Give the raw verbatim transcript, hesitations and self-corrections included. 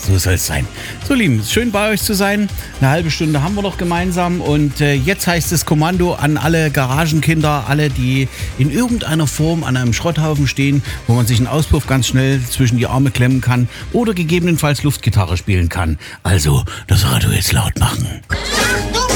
So soll es sein. So, Lieben, schön bei euch zu sein. Eine halbe Stunde haben wir noch gemeinsam. Und äh, jetzt heißt es Kommando an alle Garagenkinder, alle, die in irgendeiner Form an einem Schrotthaufen stehen, wo man sich einen Auspuff ganz schnell zwischen die Arme klemmen kann oder gegebenenfalls Luftgitarre spielen kann. Also, das Radio jetzt laut machen.